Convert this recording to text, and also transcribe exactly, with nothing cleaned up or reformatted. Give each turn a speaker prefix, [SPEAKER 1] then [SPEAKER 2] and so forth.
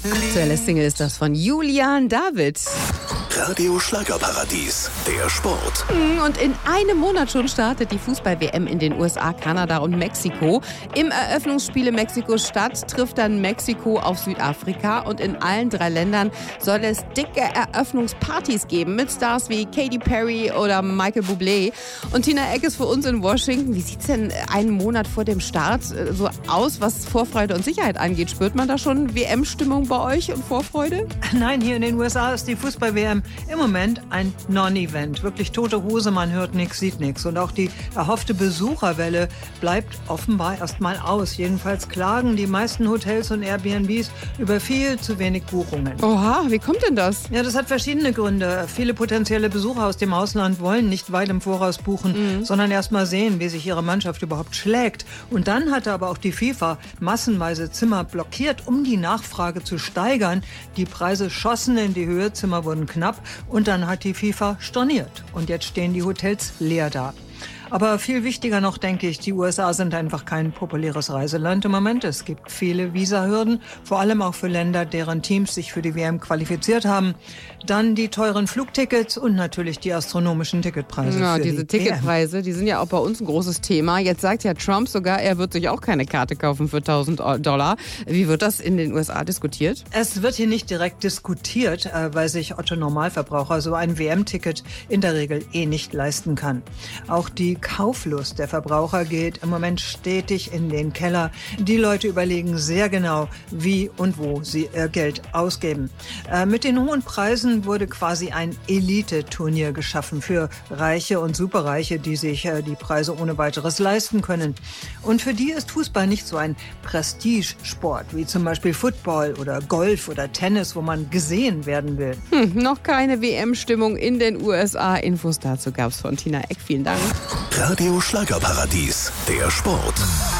[SPEAKER 1] Aktuelle Single ist das von Julian David.
[SPEAKER 2] Radio Schlagerparadies, der Sport.
[SPEAKER 1] Und in einem Monat schon startet die Fußball-W M in den U S A, Kanada und Mexiko. Im Eröffnungsspiel in Mexiko-Stadt trifft dann Mexiko auf Südafrika. Und in allen drei Ländern soll es dicke Eröffnungspartys geben mit Stars wie Katy Perry oder Michael Bublé. Und Tina Eck ist für uns in Washington. Wie sieht es denn einen Monat vor dem Start so aus, was Vorfreude und Sicherheit angeht? Spürt man da schon W M-Stimmung bei euch und Vorfreude?
[SPEAKER 3] Nein, hier in den U S A ist die Fußball-W M im Moment ein Non-Event. Wirklich tote Hose, man hört nichts, sieht nichts. Und auch die erhoffte Besucherwelle bleibt offenbar erstmal aus. Jedenfalls klagen die meisten Hotels und Airbnbs über viel zu wenig Buchungen.
[SPEAKER 1] Oha, wie kommt denn das?
[SPEAKER 3] Ja, das hat verschiedene Gründe. Viele potenzielle Besucher aus dem Ausland wollen nicht weit im Voraus buchen, mhm. sondern erst mal sehen, wie sich ihre Mannschaft überhaupt schlägt. Und dann hatte aber auch die FIFA massenweise Zimmer blockiert, um die Nachfrage zu steigern. Die Preise schossen in die Höhe, Zimmer wurden knapp. Und dann hat die FIFA storniert. Und jetzt stehen die Hotels leer da. Aber viel wichtiger noch, denke ich, die U S A sind einfach kein populäres Reiseland im Moment. Es gibt viele Visahürden, vor allem auch für Länder, deren Teams sich für die W M qualifiziert haben. Dann die teuren Flugtickets und natürlich die astronomischen Ticketpreise.
[SPEAKER 1] Ja,
[SPEAKER 3] für
[SPEAKER 1] diese
[SPEAKER 3] die
[SPEAKER 1] Ticketpreise,
[SPEAKER 3] W M.
[SPEAKER 1] die sind ja auch bei uns ein großes Thema. Jetzt sagt ja Trump sogar, er wird sich auch keine Karte kaufen für tausend Dollar. Wie wird das in den U S A diskutiert?
[SPEAKER 3] Es wird hier nicht direkt diskutiert, weil sich Otto Normalverbraucher so ein W M-Ticket in der Regel eh nicht leisten kann. Auch die Kauflust der Verbraucher geht im Moment stetig in den Keller. Die Leute überlegen sehr genau, wie und wo sie ihr Geld ausgeben. Äh, mit den hohen Preisen wurde quasi ein Elite-Turnier geschaffen für Reiche und Superreiche, die sich äh, die Preise ohne weiteres leisten können. Und für die ist Fußball nicht so ein Prestigesport wie zum Beispiel Football oder Golf oder Tennis, wo man gesehen werden will.
[SPEAKER 1] Hm, noch keine W M-Stimmung in den U S A. Infos dazu gab's von Tina Eck. Vielen Dank.
[SPEAKER 2] Radio Schlagerparadies, der Sport.